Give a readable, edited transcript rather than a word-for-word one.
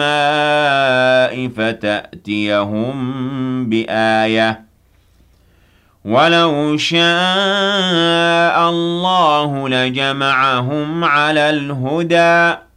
السَّمَاءِ فَتَأْتِيَهُم بِآيَةٍ ۚ وَلَوْ شَاءَ اللَّهُ لَجَمَعَهُمْ عَلَى الْهُدَىٰ